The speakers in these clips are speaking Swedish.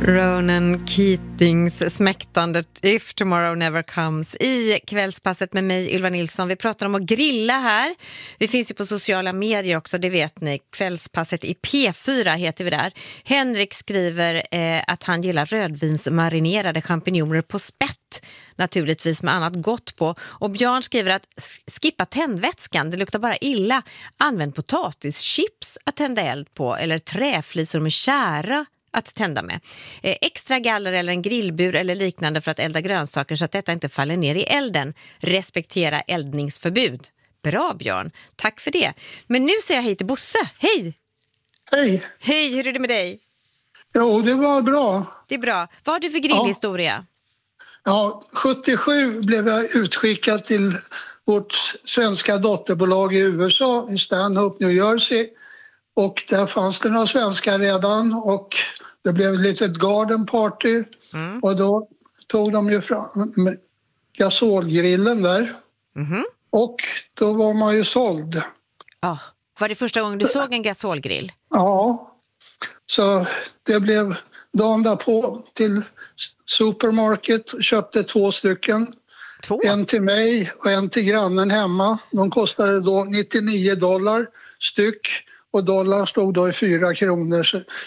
Ronan Keatings smäktande If Tomorrow Never Comes i kvällspasset med mig, Ylva Nilsson. Vi pratar om att grilla här. Vi finns ju på sociala medier också, det vet ni. Kvällspasset i P4 heter vi där. Henrik skriver att han gillar rödvinsmarinerade champinjoner på spett. Naturligtvis med annat gott på. Och Björn skriver att skippa tändvätskan, det luktar bara illa. Använd potatischips att tända eld på eller träflisor med kära att tända med. Extra galler eller en grillbur eller liknande för att elda grönsaker så att detta inte faller ner i elden. Respektera eldningsförbud. Bra Björn, tack för det. Men nu säger jag hej till Bosse. Hej! Hej! Hej, hur är det med dig? Jo, det var bra. Det är bra. Vad har du för grillhistoria? Ja, 77 blev jag utskickad till vårt svenska dotterbolag i USA, i Stanhope, New Jersey. Och där fanns det några svenskar redan och det blev ett litet garden party. Och då tog de ju fram gasolgrillen där. Och då var man ju såld. Var det första gången du såg en gasolgrill? Ja, så det blev dagen därpå till supermarket, köpte 2 stycken. 2? En till mig och en till grannen hemma. De kostade då $99 styck och dollar stod då i 4 kronor.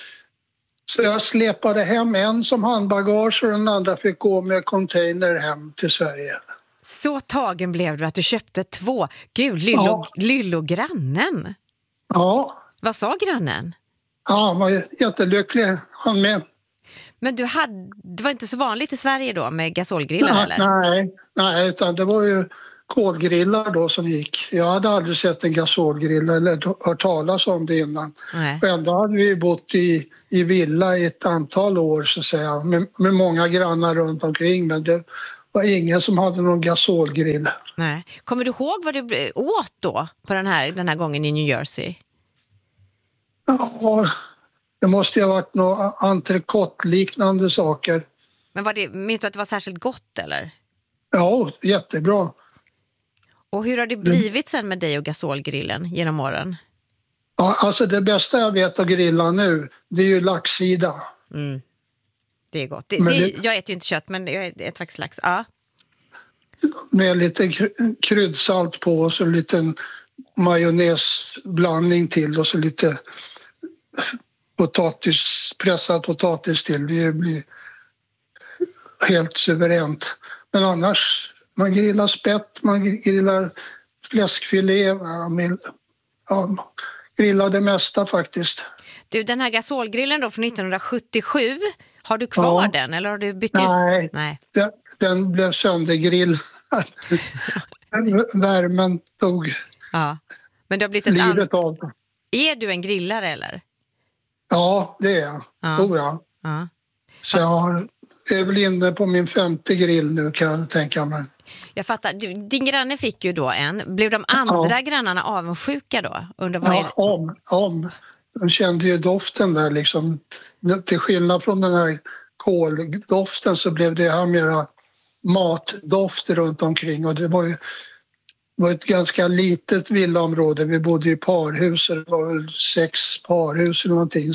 Så jag släpade hem en som handbagage och den andra fick gå med container hem till Sverige. Så tagen blev du att du köpte 2. Gud, Lyllo-grannen. Ja. Vad sa grannen? Ja, han var jättelycklig. Han med. Men det var inte så vanligt i Sverige då med gasolgrillar eller? Nej, utan det var ju kolgrillar då som gick. Jag hade aldrig sett en gasolgrill eller hört talas om det innan. Nej. Och ändå hade vi bott i villa i ett antal år så att säga, med många grannar runt omkring, men det var ingen som hade någon gasolgrill. Nej. Kommer du ihåg vad du åt då på den här gången i New Jersey? Ja, det måste ju ha varit några entrecote-liknande saker. Men minns du att det var särskilt gott eller? Ja, jättebra. Och hur har det blivit sen med dig och gasolgrillen genom åren? Ja, alltså det bästa jag vet att grilla nu, det är ju laxsida. Det är gott. Jag äter ju inte kött, men jag äter faktiskt lax. Ja. Med lite kryddsalt på och så en liten majonnäsblandning till och så lite pressad potatis till. Det blir helt suveränt. Men annars, man grillar spett, man grillar fläskfilé, grillar det mesta faktiskt. Du, den här gasolgrillen då från 1977, har du kvar den eller har du bytt ut? Nej. Den blev söndergrill. Värmen tog men det har blivit livet av den. Är du en grillare eller? Ja, det är jag. Ja. Så jag är väl inne på min 5:e grill nu kan jag tänka mig. Jag fattar. Din granne fick ju då en. Blev de andra grannarna avundsjuka då? Om. De kände ju doften där liksom. Till skillnad från den här koldoften så blev det här mera matdoft runt omkring. Och det var ett ganska litet villaområde. Vi bodde i parhus och det var väl 6 parhus eller någonting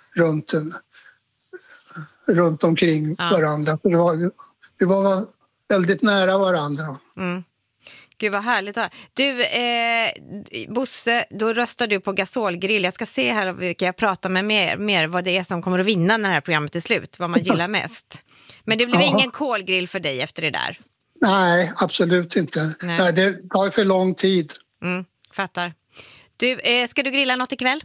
runt omkring varandra. Vi var väldigt nära varandra. Gud vad härligt att höra. Du, Bosse, då röstar du på gasolgrill. Jag ska se här vilka jag pratar med mer vad det är som kommer att vinna när det här programmet är slut. Vad man gillar mest. Men det blir ingen kolgrill för dig efter det där? Nej, absolut inte. Nej, det tar för lång tid. Fattar. Du, ska du grilla något ikväll?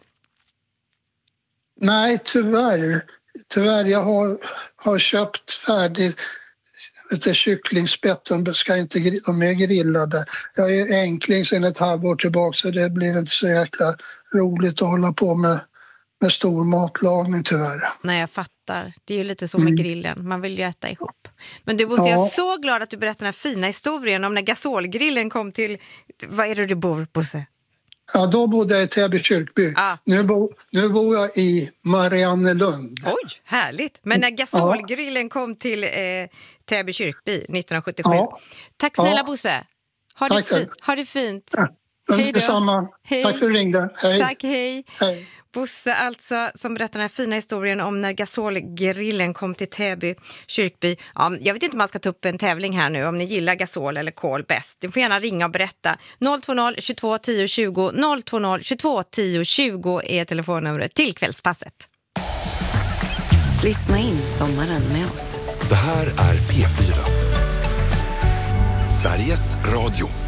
Nej, tyvärr. Jag har köpt färdigt kycklingspett. De är grillade. Jag är enkling sedan ett halvår tillbaka så det blir inte så jäkla roligt att hålla på med stor matlagning tyvärr. Nej, jag fattar. Det är ju lite så med grillen. Man vill ju äta ihop. Men du, Bosse, jag är så glad att du berättar den här fina historien om när gasolgrillen kom till... Vad är det du bor, Bosse? Ja, då bodde jag i Täby kyrkby. Nu bor jag i Mariannelund. Oj, härligt. Men när gasolgrillen kom till Täby kyrkby 1977. Tack snälla Bosse. Ha det fint. Ja. Hej då. Detsamma. Hej. Tack för att du ringde. Hej. Tack, hej. Bosse alltså, som berättar den här fina historien om när gasolgrillen kom till Täby kyrkby. Ja, jag vet inte om man ska ta upp en tävling här nu, om ni gillar gasol eller kol bäst. Ni får gärna ringa och berätta. 020 22 10 20, 020 22 10 20 är telefonnumret till Kvällspasset. Lyssna in sommaren med oss. Det här är P4. Sveriges Radio.